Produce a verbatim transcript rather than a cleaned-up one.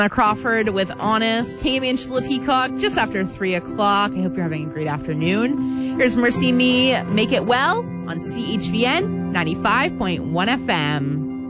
Crawford with Honest. Hey, I'm Angela Peacock, just after three o'clock. I hope you're having a great afternoon. Here's Mercy Me, Make It Well on C H V N ninety-five point one F M.